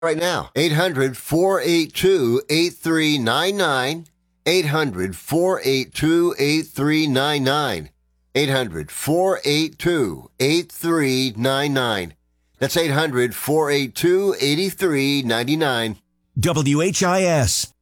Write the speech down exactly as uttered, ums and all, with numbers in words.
right now. eight hundred, four eight two, eight three nine nine. eight hundred, four eight two, eight three nine nine. eight hundred, four eight two, eight three nine nine. That's eight hundred, four eight two, eight three nine nine. W H I S.